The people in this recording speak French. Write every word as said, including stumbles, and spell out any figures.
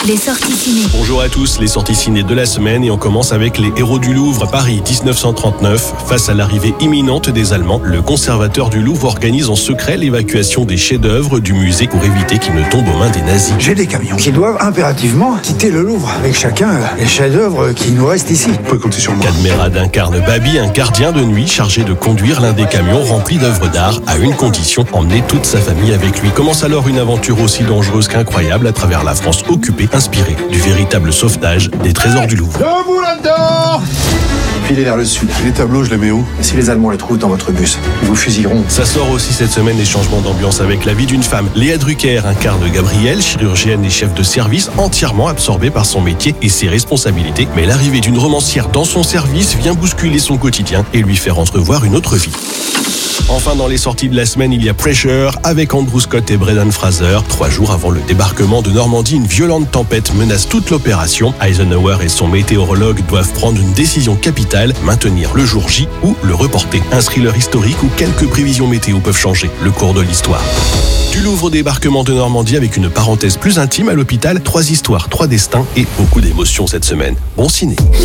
Les sorties ciné. Bonjour à tous, les sorties ciné de la semaine et on commence avec les héros du Louvre, Paris dix-neuf cent trente-neuf. Face à l'arrivée imminente des Allemands, le conservateur du Louvre organise en secret l'évacuation des chefs-d'œuvre du musée pour éviter qu'ils ne tombent aux mains des nazis. J'ai des camions qui doivent impérativement quitter le Louvre, avec chacun les chefs-d'œuvre qui nous restent ici. Vous pouvez compter sur moi. Cadmerade incarne Babi, un gardien de nuit chargé de conduire l'un des camions remplis d'œuvres d'art à une condition, emmener toute sa famille avec lui. Commence alors une aventure aussi dangereuse qu'incroyable à travers la France occupée, inspirée du véritable sauvetage des trésors du Louvre. Debout là-dedans! Filez vers le sud. Les tableaux, je les mets où? Si les Allemands les trouvent dans votre bus, ils vous fusilleront. Ça sort aussi cette semaine des changements d'ambiance avec la vie d'une femme. Léa Drucker incarne Gabrielle, chirurgienne et chef de service, entièrement absorbée par son métier et ses responsabilités. Mais l'arrivée d'une romancière dans son service vient bousculer son quotidien et lui faire entrevoir une autre vie. Enfin, dans les sorties de la semaine, il y a Pressure avec Andrew Scott et Brendan Fraser. Trois jours avant le débarquement de Normandie, une violente tempête menace toute l'opération. Eisenhower et son météorologue doivent prendre une décision capitale, maintenir le jour J ou le reporter. Un thriller historique où quelques prévisions météo peuvent changer le cours de l'histoire. Du Louvre au débarquement de Normandie avec une parenthèse plus intime à l'hôpital, trois histoires, trois destins et beaucoup d'émotions cette semaine. Bon ciné.